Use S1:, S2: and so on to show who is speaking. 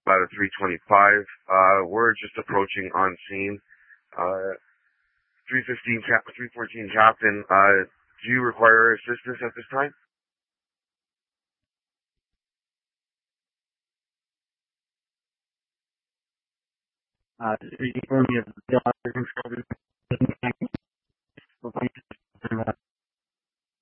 S1: about a 325. We're just approaching on scene. 314 Captain, do you require assistance at this time?
S2: Speaking for me as the control.